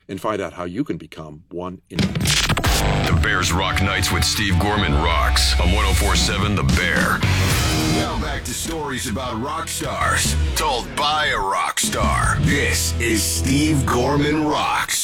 and find out how you can become one in. The Bears Rock Nights with Steve Gorman rocks on 104.7 The Bear. Now back to stories about rock stars told by a rock star. This is Steve Gorman Rocks.